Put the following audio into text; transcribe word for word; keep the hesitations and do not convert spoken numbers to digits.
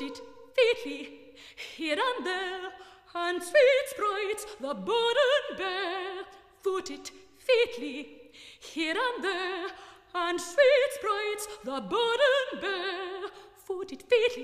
foot it featly, here and there, and sweet sprites the burden bear. Foot it featly, here and there, and sweet sprites the burden bear. Foot it featly,